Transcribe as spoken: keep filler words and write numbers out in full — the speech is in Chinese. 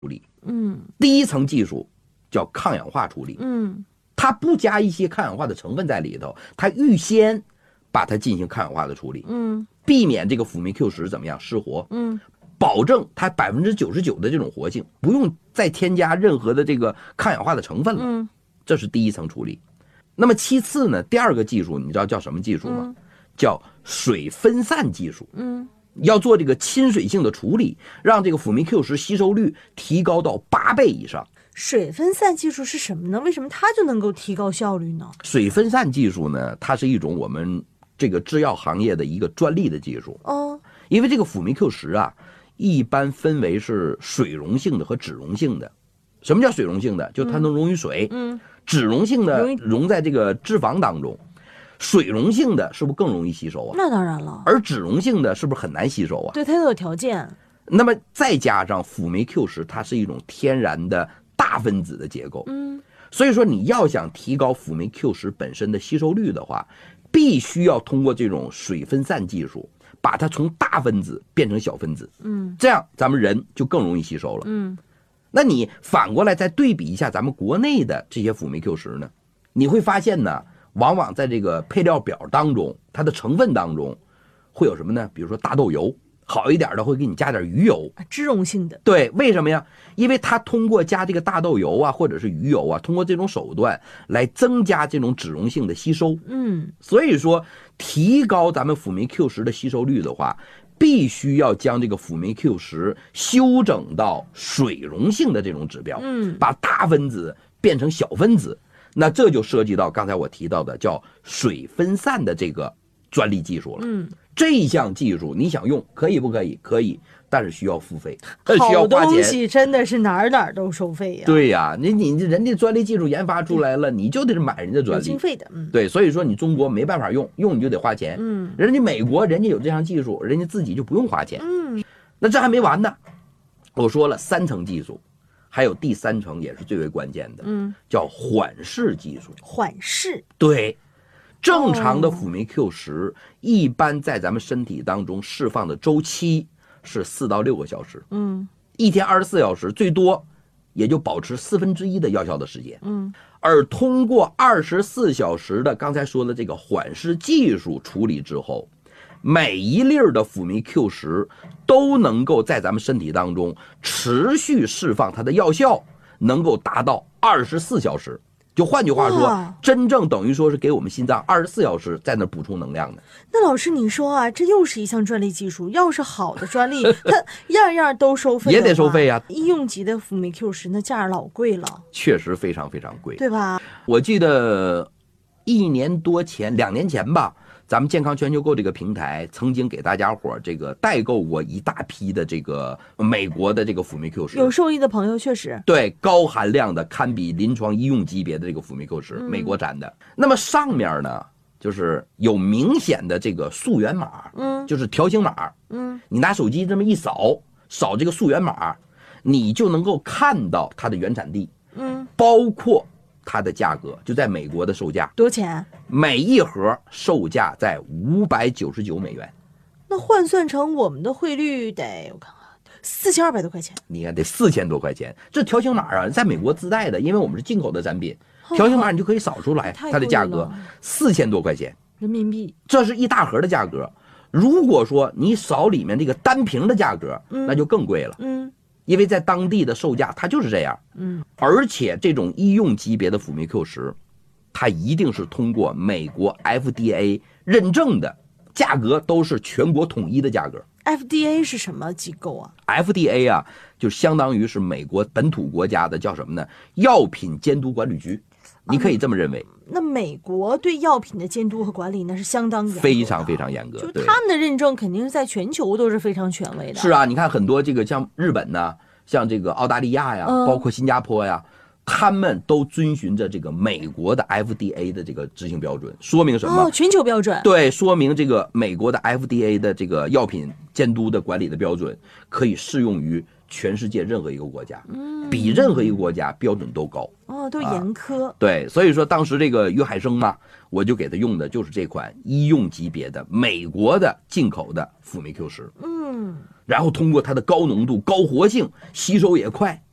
处理。 嗯， 第一层技术叫抗氧化处理。 嗯， 它不加一些抗氧化的成分在里头，它预先把它进行抗氧化的处理。 嗯， 避免这个辅酶 Q 十怎么样失活。 嗯， 保证它百分之九十九的这种活性，不用再添加任何的这个抗氧化的成分了。 嗯， 这是第一层处理。那么其次呢，第二个技术你知道叫什么技术吗？ 嗯、 叫水分散技术。 嗯， 要做这个亲水性的处理，让这个辅酶 Q 十吸收率提高到八倍以上。 水分散技术是什么呢？为什么它就能够提高效率呢？ 水分散技术呢，它是一种我们这个制药行业的一个专利的技术。 哦， 因为这个辅酶 Q 十啊，一般分为是水溶性的和脂溶性的。什么叫水溶性的？就它能溶于水。 嗯， 脂溶性的溶在这个脂肪当中。水溶性的是不是更容易吸收啊？ 那当然了。 而脂溶性的是不是很难吸收啊？ 对，它都有条件。 那么再加上辅酶 Q 十，它是一种天然的大分子的结构。 嗯， 所以说你要想提高辅酶 Q 十本身的吸收率的话，必须要通过这种水分散技术，把它从大分子变成小分子。 嗯， 这样咱们人就更容易吸收了。 嗯， 那你反过来再对比一下咱们国内的这些辅酶 Q 十呢，你会发现呢，往往在这个配料表当中，它的成分当中会有什么呢？比如说大豆油，好一点的会给你加点鱼油， 脂溶性的。 对，为什么呀？因为它通过加这个大豆油啊，或者是鱼油啊，通过这种手段来增加这种脂溶性的吸收。 嗯， 所以说提高咱们辅酶 Q 十的吸收率的话，必须要将这个辅酶 Q 十修整到水溶性的这种指标， 嗯， 把大分子变成小分子。那这就涉及到刚才我提到的叫水分散的这个专利技术了。 嗯， 这一项技术你想用可以不可以？可以，但是需要付费，需要好花钱。 东西真的是哪儿哪儿都收费呀、啊。 对呀、啊，你你人家专利技术研发出来了，你就得是买人家专利， 有经费的。嗯， 对，所以说你中国没办法用，用你就得花钱。 嗯， 人家美国人家有这项技术，人家自己就不用花钱。 嗯， 那这还没完呢，我说了三层技术。还有第三层也是最为关键的， 嗯， 叫缓释技术。 缓释， 对，正常的辅酶 Q 十、哦、一般在咱们身体当中释放的周期是四到六个小时， 嗯， 一天二十四小时，最多也就保持四分之一的药效的时间， 嗯， 而通过二十四小时的刚才说的这个缓释技术处理之后。每一粒的辅酶 Q 十都能够在咱们身体当中持续释放它的药效，能够达到二十四小时。就换句话说，真正等于说是给我们心脏二十四小时在那补充能量的。 那老师你说啊，这又是一项专利技术，要是好的专利，它样样都收费， 也得收费呀、啊。 医用级的辅酶 Q 十那价老贵了， 确实非常非常贵， 对吧？ 我记得一年多前，两年前吧。咱们健康全球购这个平台曾经给大家伙这个代购过一大批的这个美国的这个辅酶 Q 十， 有受益的朋友确实对高含量的堪比临床医用级别的这个辅酶 Q 十、嗯，美国产的。那么上面呢，就是有明显的这个溯源码， 嗯， 就是条形码， 嗯， 你拿手机这么一扫，扫这个溯源码，你就能够看到它的原产地， 嗯， 包括。它的价格就在美国的售价多钱？ 每一盒售价在五百九十九美元， 那换算成我们的汇率得我看看，四千二百多块钱。 你看得四千多块钱，这条形码啊，在美国自带的，因为我们是进口的产品，条形码你就可以扫出来，它的价格四千多块钱人民币， 这是一大盒的价格。如果说你扫里面这个单瓶的价格， 嗯、 那就更贵了。 嗯。 因为在当地的售价它就是这样， 嗯， 而且这种医用级别的辅酶 Q 十，它一定是通过美国 F D A 认证的，价格都是全国统一的价格。 F D A 是什么机构啊 ？F D A 啊，就相当于是美国本土国家的叫什么呢？药品监督管理局，你可以这么认为。 嗯、那美国对药品的监督和管理那是相当严格的， 非常非常严格， 就他们的认证肯定是在全球都是非常权威的。 是啊，你看很多这个像日本呐，像这个澳大利亚呀， 嗯、 包括新加坡呀。他们都遵循着这个美国的 F D A 的这个执行标准，说明什么？ 哦，全球标准。 对，说明这个美国的 F D A 的这个药品监督的管理的标准可以适用于全世界任何一个国家， 嗯， 比任何一个国家标准都高。 哦，都严苛、 啊。对，所以说当时这个约海生嘛，我就给他用的就是这款医用级别的美国的进口的辅酶 Q 十。 嗯， 然后通过它的高浓度、高活性，吸收也快。